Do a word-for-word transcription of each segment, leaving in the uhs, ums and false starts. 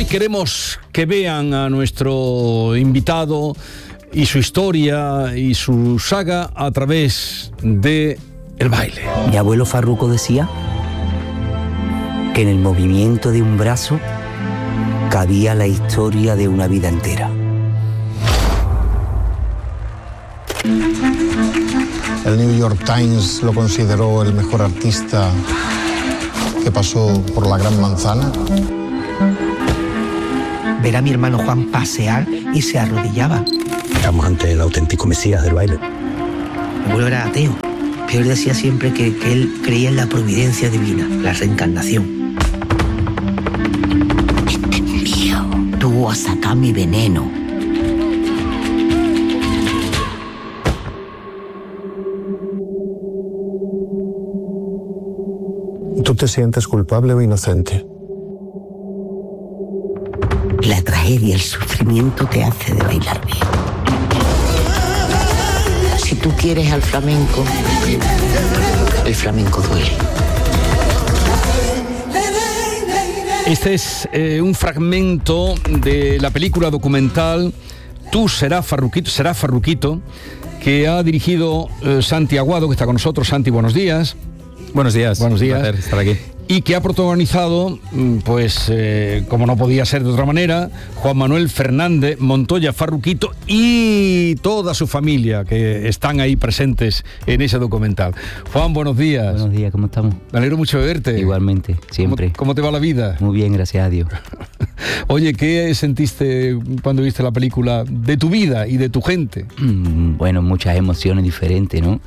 queremos que vean a nuestro invitado y su historia y su saga a través de el baile. Mi abuelo Farruco decía que en el movimiento de un brazo cabía la historia de una vida entera. El New York Times lo consideró el mejor artista que pasó por la Gran Manzana. Ver a mi hermano Juan pasear y se arrodillaba. Estamos ante el auténtico mesías del baile. Mi abuelo era ateo, pero él decía siempre que, que él creía en la providencia divina, la reencarnación. Este es mío. Tú vas a sacar mi veneno. ¿Tú te sientes culpable o inocente? La tragedia, el sufrimiento te hace de bailar bien. Si tú quieres al flamenco, el flamenco duele. Este es eh, un fragmento de la película documental Tú serás Farruquito, serás Farruquito, que ha dirigido eh, Santi Aguado, que está con nosotros. Santi, buenos días. Buenos días. Buenos días. Un placer estar aquí. Y que ha protagonizado, pues, eh, como no podía ser de otra manera, Juan Manuel Fernández Montoya Farruquito y toda su familia que están ahí presentes en ese documental. Juan, buenos días. Buenos días, ¿cómo estamos? Me alegro mucho de verte. Igualmente, siempre. ¿Cómo, cómo te va la vida? Muy bien, gracias a Dios. Oye, ¿qué sentiste cuando viste la película de tu vida y de tu gente? Bueno, muchas emociones diferentes, ¿no?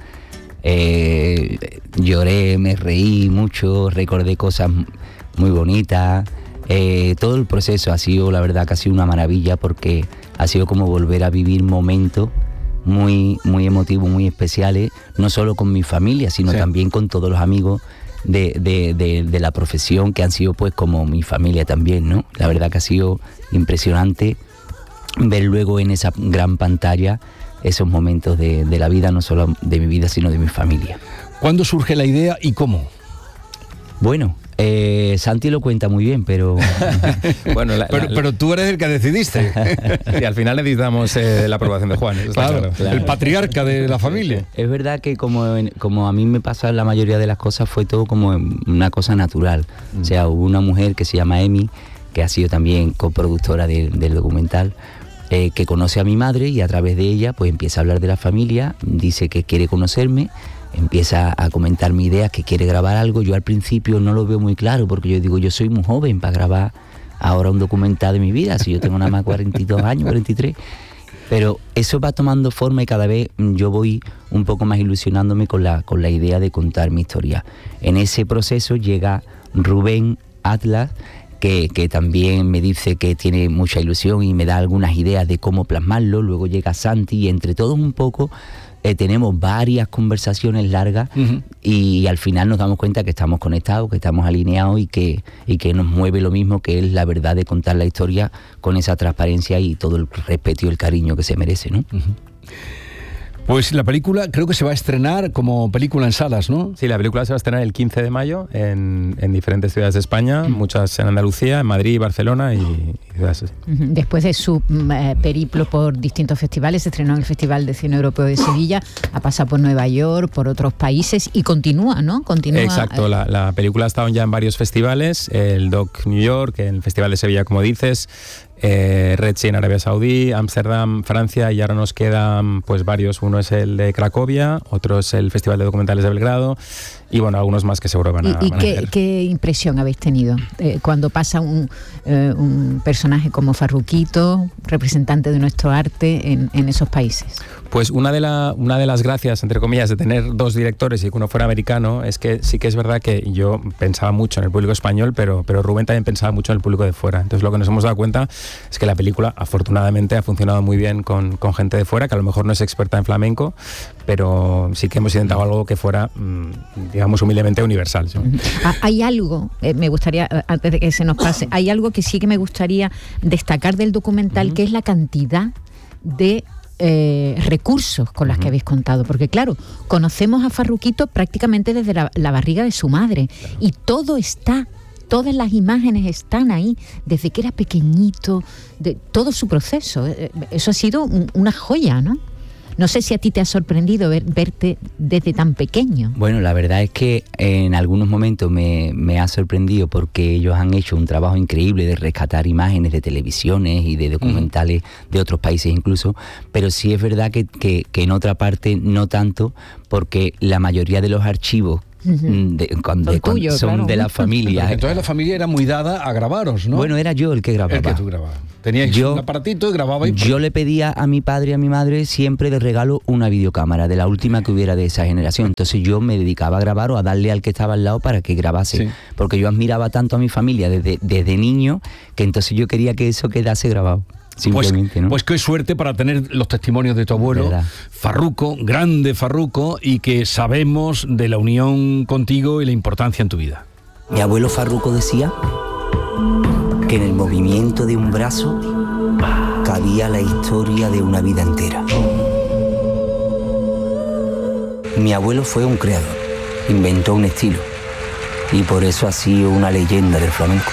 Eh, lloré, me reí mucho, recordé cosas muy bonitas. Eh, todo el proceso ha sido, la verdad, que ha sido una maravilla, porque ha sido como volver a vivir momentos muy, muy emotivos, muy especiales, no solo con mi familia, sino sí, también con todos los amigos de, de, de, de la profesión, que han sido pues como mi familia también, ¿no? La verdad que ha sido impresionante ver luego en esa gran pantalla esos momentos de, de la vida, no solo de mi vida, sino de mi familia. ¿Cuándo surge la idea y cómo? Bueno, eh, Santi lo cuenta muy bien, pero... bueno, la, pero, la, pero tú eres el que decidiste. Sí, al final necesitamos eh, la aprobación de Juan. Claro, claro, claro, el patriarca de la familia. Es verdad que como, como a mí me pasa la mayoría de las cosas, fue todo como una cosa natural. Mm. O sea, hubo una mujer que se llama Emi, que ha sido también coproductora de, del documental, Eh, que conoce a mi madre, y a través de ella pues empieza a hablar de la familia, dice que quiere conocerme, empieza a comentarme ideas, que quiere grabar algo. Yo al principio no lo veo muy claro, porque yo digo, yo soy muy joven para grabar ahora un documental de mi vida, si yo tengo nada más cuarenta y dos años, cuarenta y tres, pero eso va tomando forma y cada vez yo voy un poco más ilusionándome con la, con la idea de contar mi historia. En ese proceso llega Rubén Atlas, Que, que también me dice que tiene mucha ilusión y me da algunas ideas de cómo plasmarlo. Luego llega Santi y entre todos un poco eh, tenemos varias conversaciones largas, uh-huh, y, y al final nos damos cuenta que estamos conectados, que estamos alineados y que, y que nos mueve lo mismo, que es la verdad de contar la historia con esa transparencia y todo el respeto y el cariño que se merece, ¿no? Uh-huh. Pues la película creo que se va a estrenar como película en salas, ¿no? Sí, la película se va a estrenar el quince de mayo en, en diferentes ciudades de España, muchas en Andalucía, en Madrid, Barcelona y, y ciudades así. Después de su eh, periplo por distintos festivales, se estrenó en el Festival de Cine Europeo de Sevilla, ha pasado por Nueva York, por otros países y continúa, ¿no? Continúa. Exacto, la, la película ha estado ya en varios festivales, el D O C New York, el Festival de Sevilla, como dices, Eh, Retzi en Arabia Saudí, Ámsterdam, Francia, y ahora nos quedan pues varios. Uno es el de Cracovia, otro es el Festival de Documentales de Belgrado, y bueno, algunos más que seguro van a, ¿Y, y van a qué, hacer. qué impresión habéis tenido eh, cuando pasa un, eh, un personaje como Farruquito, representante de nuestro arte en, en esos países? Pues una de, la, una de las gracias, entre comillas, de tener dos directores y que uno fuera americano, es que sí que es verdad que yo pensaba mucho en el público español, pero, pero Rubén también pensaba mucho en el público de fuera. Entonces lo que nos hemos dado cuenta es que la película afortunadamente ha funcionado muy bien con, con gente de fuera, que a lo mejor no es experta en flamenco, pero sí que hemos intentado algo que fuera, digamos, humildemente universal, ¿sí? Hay algo, eh, me gustaría, antes de que se nos pase, hay algo que sí que me gustaría destacar del documental, uh-huh, que es la cantidad de Eh, recursos con las uh-huh. que habéis contado, porque claro, conocemos a Farruquito prácticamente desde la, la barriga de su madre, claro, y todo está todas las imágenes están ahí, desde que era pequeñito, de todo su proceso. Eso ha sido un, una joya, ¿no? No sé si a ti te ha sorprendido ver, verte desde tan pequeño. Bueno, la verdad es que en algunos momentos me, me ha sorprendido porque ellos han hecho un trabajo increíble de rescatar imágenes de televisiones y de documentales uh-huh. de otros países incluso, pero sí es verdad que, que, que en otra parte no tanto, porque la mayoría de los archivos De, de, cuando, de, tuyo, son claro. de la familia. Entonces la familia era muy dada a grabaros, ¿no? Bueno, era yo el que grababa. El que tú grababas. Teníais yo, un aparatito y grababais. Yo le pedía a mi padre y a mi madre siempre de regalo una videocámara, de la última que hubiera de esa generación. Entonces yo me dedicaba a grabar o a darle al que estaba al lado para que grabase. Sí. Porque yo admiraba tanto a mi familia desde, desde niño, que entonces yo quería que eso quedase grabado. Pues, ¿no? pues qué suerte para tener los testimonios de tu abuelo, ¿verdad? Farruco, grande Farruco, y que sabemos de la unión contigo y la importancia en tu vida. Mi abuelo Farruco decía que en el movimiento de un brazo cabía la historia de una vida entera. Mi abuelo fue un creador, inventó un estilo y por eso ha sido una leyenda del flamenco.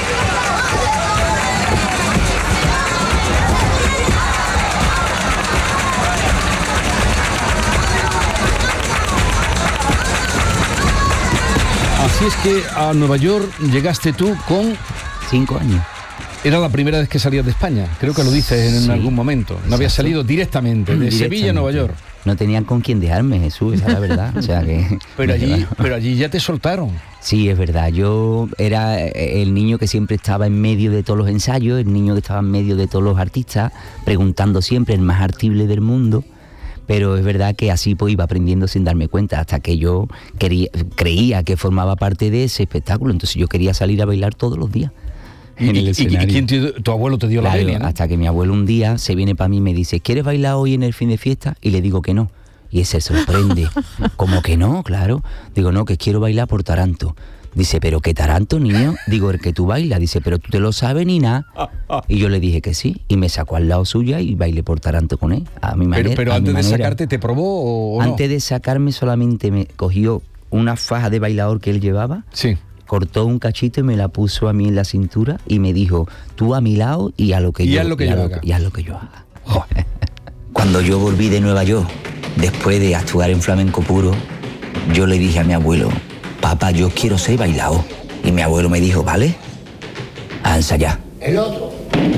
Así es que a Nueva York llegaste tú con... Cinco años. Era la primera vez que salías de España, creo que lo dices en sí. algún momento. No habías salido directamente, de Sevilla a Nueva York. No tenían con quién dejarme, Jesús, esa es la verdad. O sea que pero, allí, pero allí ya te soltaron. Sí, es verdad. Yo era el niño que siempre estaba en medio de todos los ensayos, el niño que estaba en medio de todos los artistas, preguntando siempre, el más artible del mundo. Pero es verdad que así pues iba aprendiendo sin darme cuenta, hasta que yo quería, creía que formaba parte de ese espectáculo, entonces yo quería salir a bailar todos los días en ¿Y, el escenario. ¿Y quién te, tu abuelo te dio claro, la venia, ¿no? Hasta que mi abuelo un día se viene para mí y me dice, ¿quieres bailar hoy en el fin de fiesta? Y le digo que no. Y él se sorprende, ¿cómo que no? Claro. Digo, no, que quiero bailar por Taranto. Dice, ¿pero qué Taranto, niño? Digo, el que tú bailas. Dice, ¿pero tú te lo sabes ni nada? Y yo le dije que sí. Y me sacó al lado suya y bailé por Taranto con él, a mi manera. Pero, pero antes de sacarte, ¿te probó o no? Antes de sacarme solamente me cogió una faja de bailador que él llevaba. Sí. Cortó un cachito y me la puso a mí en la cintura y me dijo, tú a mi lado y a lo que y yo, haz lo que y yo a haga. Lo, y haz lo que yo haga. Oh. Cuando yo volví de Nueva York, después de actuar en Flamenco Puro, yo le dije a mi abuelo, papá, yo quiero ser bailador. Y mi abuelo me dijo, vale, a ensayar. El otro.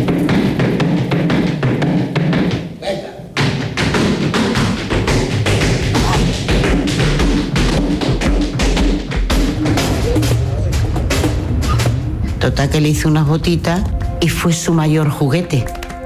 Venga. Total que le hice unas botitas y fue su mayor juguete.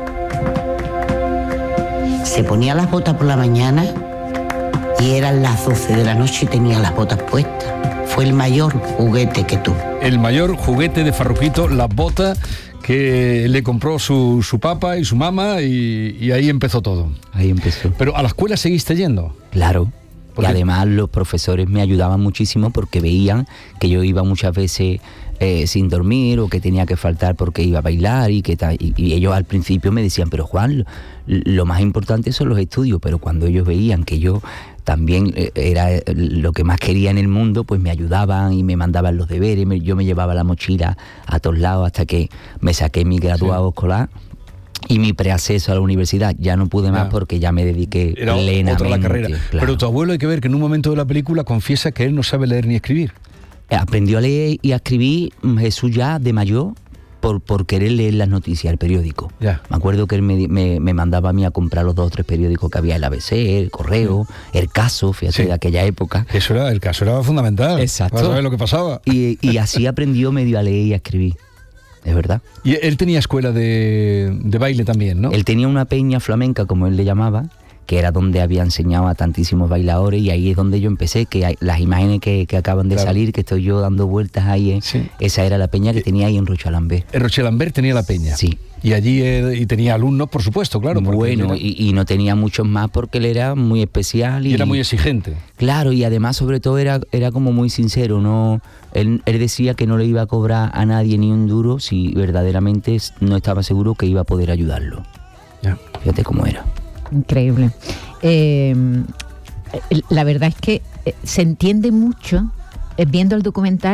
Se ponía las botas por la mañana y eran las doce de la noche y tenía las botas puestas. Fue el mayor juguete que tuvo. El mayor juguete de Farruquito, las botas que le compró su, su papá y su mamá y, y ahí empezó todo. Ahí empezó. Pero ¿a la escuela seguiste yendo? Claro. Y además los profesores me ayudaban muchísimo porque veían que yo iba muchas veces eh, sin dormir o que tenía que faltar porque iba a bailar y que y, y ellos al principio me decían, pero Juan, lo, lo más importante son los estudios, pero cuando ellos veían que yo también era lo que más quería en el mundo, pues me ayudaban y me mandaban los deberes, me, yo me llevaba la mochila a todos lados hasta que me saqué mi graduado sí. escolar. Y mi preacceso a la universidad, ya no pude más ya. porque ya me dediqué Era plenamente. Otra la carrera. Claro. Pero tu abuelo hay que ver que en un momento de la película confiesa que él no sabe leer ni escribir. Aprendió a leer y a escribir Jesús ya de mayor por, por querer leer las noticias, el periódico. Ya. Me acuerdo que él me, me, me mandaba a mí a comprar los dos o tres periódicos que había, el A B C, el Correo, sí. el Caso, fíjate, sí. de aquella época. Eso era, el Caso era fundamental. Exacto. Para saber lo que pasaba. Y, y así aprendió medio a leer y a escribir. Es verdad. Y él tenía escuela de, de baile también, ¿no? Él tenía una peña flamenca, como él le llamaba, que era donde había enseñado a tantísimos bailadores y ahí es donde yo empecé, que hay, las imágenes que, que acaban de claro. salir, que estoy yo dando vueltas ahí, eh, sí. esa era la peña que tenía ahí en Rochalambert. En Rochalambert tenía la peña. Sí. Y allí eh, y tenía alumnos, por supuesto, claro. Bueno, era... y, y no tenía muchos más porque él era muy especial. Y, y era muy exigente. Claro, y además sobre todo era, era como muy sincero, ¿no? Él, él decía que no le iba a cobrar a nadie ni un duro si verdaderamente no estaba seguro que iba a poder ayudarlo. Ya. Fíjate cómo era. Increíble. Eh, la verdad es que se entiende mucho, eh, viendo el documental,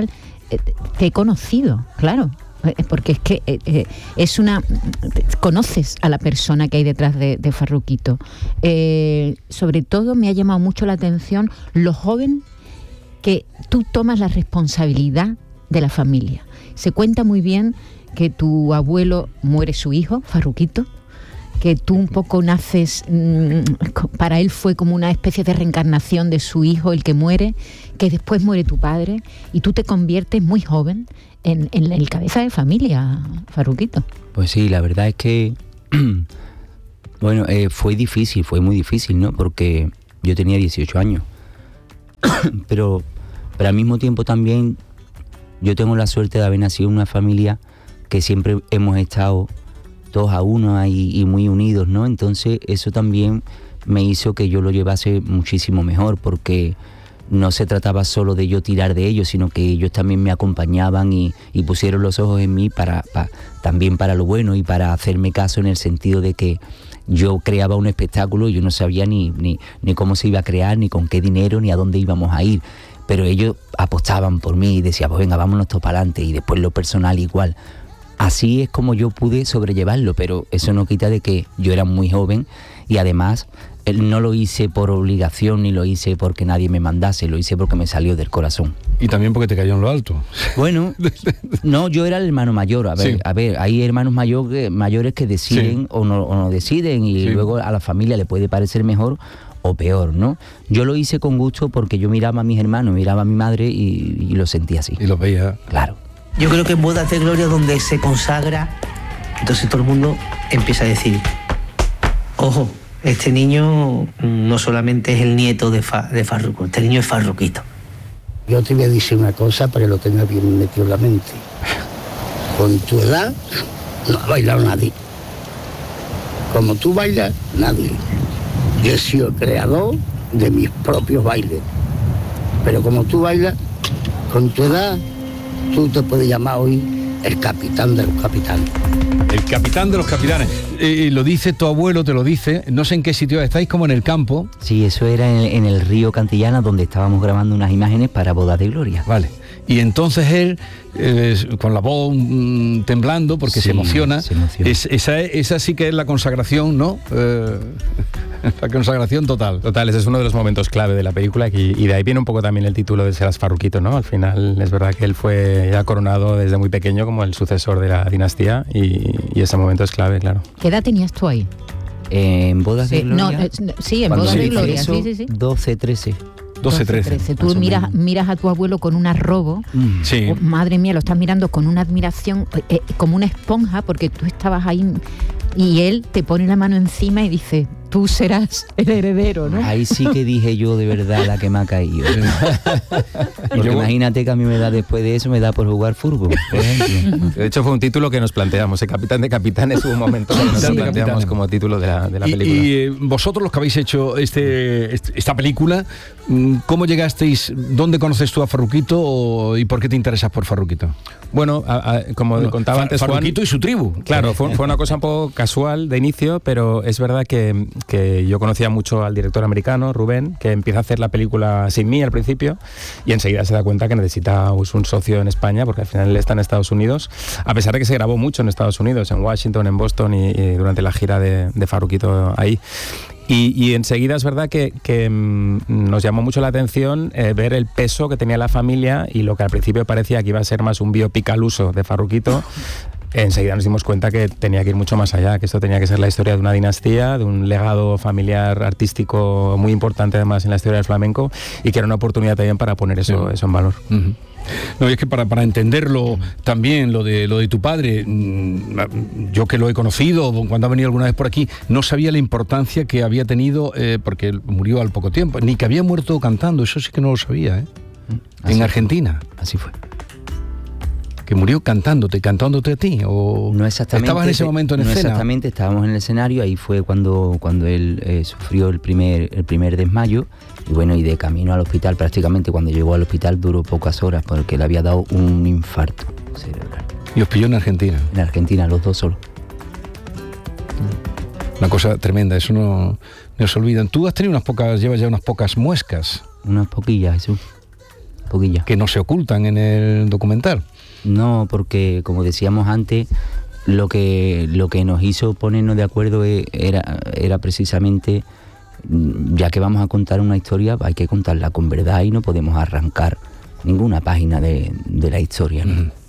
eh, te he conocido, claro. Porque es que eh, eh, es una... conoces a la persona que hay detrás de, de Farruquito. Eh, sobre todo me ha llamado mucho la atención lo joven que tú tomas la responsabilidad de la familia. Se cuenta muy bien que tu abuelo muere su hijo, Farruquito, que tú un poco naces, mmm, para él fue como una especie de reencarnación de su hijo, el que muere, que después muere tu padre, y tú te conviertes muy joven en, en el cabeza de familia, Farruquito. Pues sí, la verdad es que, bueno, eh, fue difícil, fue muy difícil, ¿no? Porque yo tenía dieciocho años, pero, pero al mismo tiempo también yo tengo la suerte de haber nacido en una familia que siempre hemos estado todos a uno y, y muy unidos, ¿no? Entonces eso también me hizo que yo lo llevase muchísimo mejor, porque no se trataba solo de yo tirar de ellos, sino que ellos también me acompañaban y, y pusieron los ojos en mí para, para también para lo bueno y para hacerme caso, en el sentido de que yo creaba un espectáculo y yo no sabía ni, ni, ni cómo se iba a crear, ni con qué dinero, ni a dónde íbamos a ir, pero ellos apostaban por mí y decían, pues venga, vámonos todos para adelante, y después lo personal igual. Así es como yo pude sobrellevarlo, pero eso no quita de que yo era muy joven y además no lo hice por obligación ni lo hice porque nadie me mandase, lo hice porque me salió del corazón. Y también porque te cayó en lo alto. Bueno, no, yo era el hermano mayor. A ver, sí. a ver, hay hermanos mayor, mayores que deciden sí. o, no, o no deciden y sí. luego a la familia le puede parecer mejor o peor, ¿no? Yo lo hice con gusto porque yo miraba a mis hermanos, miraba a mi madre y, y lo sentía así. Y lo veía. Claro. Yo creo que en bodas de gloria donde se consagra, entonces todo el mundo empieza a decir, ojo, este niño no solamente es el nieto de, Fa, de Farruko, este niño es Farruquito. Yo te voy a decir una cosa para que lo tengas bien metido en la mente. Con tu edad no ha bailado nadie. Como tú bailas, nadie. Yo he sido el creador de mis propios bailes. Pero como tú bailas, con tu edad, tú te puedes llamar hoy el capitán de los capitanes. El capitán de los capitanes. Eh, lo dice tu abuelo, te lo dice. No sé en qué sitio estáis, como en el campo. Sí, eso era en, en el río Cantillana, donde estábamos grabando unas imágenes para Bodas de Gloria. Vale. Y entonces él, eh, con la voz mm, temblando, porque sí, se emociona, se emociona. Es, esa, esa sí que es la consagración, ¿no? Eh, la consagración total. Total, ese es uno de los momentos clave de la película y, y de ahí viene un poco también el título de Serás Farruquito, ¿no? Al final es verdad que él fue ya coronado desde muy pequeño como el sucesor de la dinastía y, y ese momento es clave, claro. ¿Qué edad tenías tú ahí? Eh, en Bodas sí, de Gloria. No, eh, sí, en Bodas de Gloria, sí, sí, sí. doce, trece. doce, trece. Tú miras, miras a tu abuelo con un arrobo. Mm, sí. Oh, madre mía, lo estás mirando con una admiración, eh, como una esponja, porque tú estabas ahí y él te pone la mano encima y dice, tú serás el heredero, ¿no? Ahí sí que dije yo de verdad la que me ha caído. Porque luego, imagínate que a mí me da después de eso, me da por jugar fútbol, por ejemplo. De hecho fue un título que nos planteamos, el capitán de capitanes, hubo un momento que nos sí, planteamos capitanes. como título de la, de la y, película. Y eh, vosotros los que habéis hecho este, este, esta película, ¿cómo llegasteis? ¿Dónde conoces tú a Farruquito o, y por qué te interesas por Farruquito? Bueno, a, a, como bueno, contaba Fa, antes Juan, Farruquito y su tribu. Claro, fue, fue una cosa un poco casual de inicio, pero es verdad que, que yo conocía mucho al director americano, Rubén, que empieza a hacer la película sin mí al principio y enseguida se da cuenta que necesita pues, un socio en España, porque al final él está en Estados Unidos, a pesar de que se grabó mucho en Estados Unidos, en Washington, en Boston y, y durante la gira de, de Farruquito ahí. Y, y enseguida es verdad que, que mmm, nos llamó mucho la atención eh, ver el peso que tenía la familia y lo que al principio parecía que iba a ser más un biopic al uso de Farruquito. Enseguida nos dimos cuenta que tenía que ir mucho más allá, que esto tenía que ser la historia de una dinastía, de un legado familiar artístico muy importante además en la historia del flamenco y que era una oportunidad también para poner eso, sí. eso en valor. Uh-huh. No, y es que para, para entenderlo también, lo de lo de tu padre, yo que lo he conocido cuando ha venido alguna vez por aquí, no sabía la importancia que había tenido, eh, porque murió al poco tiempo, ni que había muerto cantando, eso sí que no lo sabía, ¿eh? Así en Argentina. Fue. Así fue. Que murió cantándote, cantándote a ti, o no exactamente, estabas en ese momento en no escena. Exactamente, estábamos en el escenario, ahí fue cuando, cuando él eh, sufrió el primer, el primer desmayo, y bueno, y de camino al hospital, prácticamente cuando llegó al hospital duró pocas horas, porque le había dado un infarto cerebral. ¿Y os pilló en Argentina? En Argentina, los dos solos. Una cosa tremenda, eso no, no se olvidan. Tú has tenido unas pocas, llevas ya unas pocas muescas. Unas poquillas, Jesús. poquillas. Que no se ocultan en el documental. No, porque como decíamos antes, lo que lo que nos hizo ponernos de acuerdo era, era precisamente, ya que vamos a contar una historia, hay que contarla con verdad y no podemos arrancar ninguna página de, de la historia, ¿no? Uh-huh.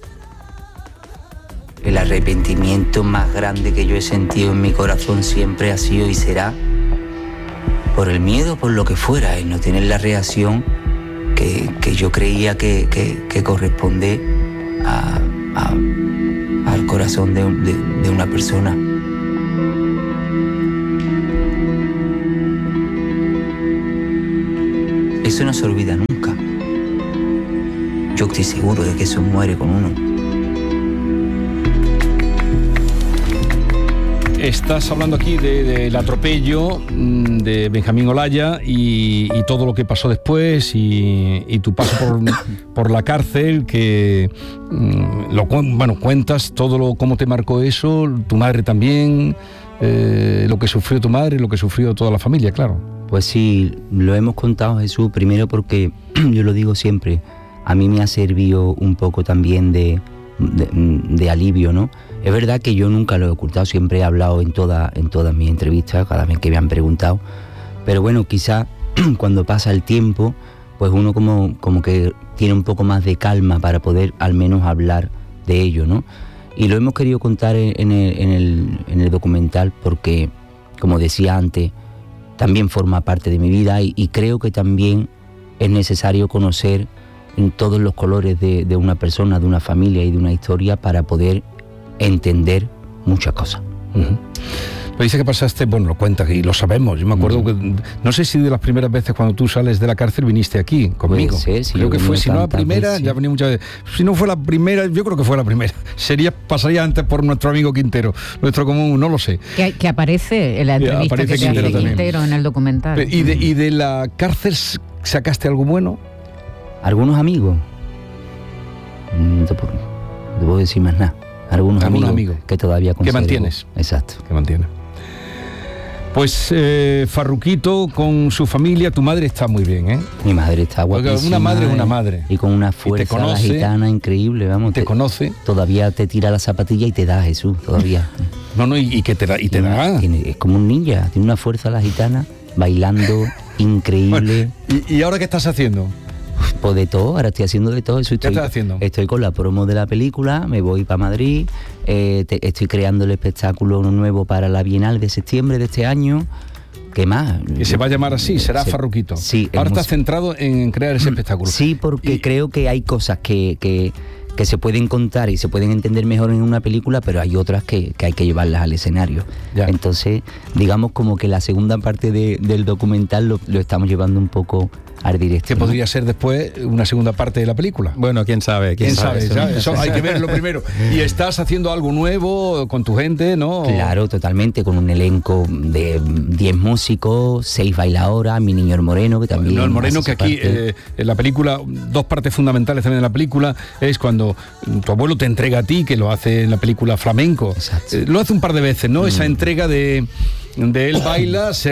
El arrepentimiento más grande que yo he sentido en mi corazón siempre ha sido y será por el miedo, por lo que fuera, el no tener la reacción que, que yo creía que, que, que corresponde a, a, al corazón de, de, de una persona. Eso no se olvida nunca. Yo estoy seguro de que eso muere con uno. Estás hablando aquí del de, de atropello de Benjamín Olaya y, y todo lo que pasó después y, y tu paso por, por la cárcel, que lo, bueno, cuentas todo lo, cómo te marcó eso, tu madre también, eh, lo que sufrió tu madre, lo que sufrió toda la familia, claro. Pues sí, lo hemos contado, Jesús, primero porque yo lo digo siempre, a mí me ha servido un poco también de, de, de alivio, ¿no? Es verdad que yo nunca lo he ocultado, siempre he hablado en, toda, en todas mis entrevistas, cada vez que me han preguntado, pero bueno, quizá cuando pasa el tiempo, pues uno como, como que tiene un poco más de calma para poder al menos hablar de ello, ¿no? Y lo hemos querido contar en el, en el, en el documental porque, como decía antes, también forma parte de mi vida y, y creo que también es necesario conocer en todos los colores de, de una persona, de una familia y de una historia para poder entender muchas cosas. Uh-huh. Pero dice que pasaste, bueno, lo cuentas y lo sabemos, yo me acuerdo uh-huh. que, no sé si de las primeras veces cuando tú sales de la cárcel viniste aquí conmigo. Ser, si creo que fue, si no la primera, veces, ya venía muchas veces. Si no fue la primera, yo creo que fue la primera. Sería, pasaría antes por nuestro amigo Quintero, nuestro común, no lo sé. Que, que aparece en la entrevista que te hace Quintero en el documental. ¿Y de, y de la cárcel sacaste algo bueno? ¿Algunos amigos? No te puedo, no te puedo decir más nada. Algunos, Algunos amigos, amigos que todavía conservo. ¿Que mantienes? Exacto. Que mantienes. Pues eh, Farruquito con su familia, tu madre está muy bien, ¿eh? Mi madre está guapísima. Porque una madre es una madre. Y con una fuerza la gitana increíble, vamos. Te, te conoce. Todavía te tira la zapatilla y te da, Jesús, todavía. No, no, y, y que te da. Y te da. Tiene, es como un ninja, tiene una fuerza la gitana, bailando, increíble. Bueno, ¿y, ¿Y ahora qué estás haciendo? Pues de todo, ahora estoy haciendo de todo eso. Estoy, ¿Qué estás haciendo? Estoy con la promo de la película, me voy para Madrid, eh, te, estoy creando el espectáculo nuevo para la Bienal de septiembre de este año. ¿Qué más? Que se va a llamar así, será se, Farruquito. Sí. Ahora estás centrado en crear ese espectáculo. Sí, porque y... creo que hay cosas que, que, que se pueden contar y se pueden entender mejor en una película, pero hay otras que, que hay que llevarlas al escenario. Ya. Entonces, digamos como que la segunda parte de, del documental lo, lo estamos llevando un poco al directo. Que ¿no? podría ser después una segunda parte de la película. Bueno, quién sabe. ¿Quién, ¿Quién sabe? sabe? Eso, eso hay que verlo primero. Y estás haciendo algo nuevo con tu gente, ¿no? Claro, totalmente, con un elenco de diez músicos, seis bailadoras, mi niño el Moreno, que también... No, el Moreno, que aquí eh, en la película, dos partes fundamentales también de la película, es cuando tu abuelo te entrega a ti, que lo hace en la película Flamenco. Exacto. Eh, lo hace un par de veces, ¿no? Mm. Esa entrega de... de él baila, se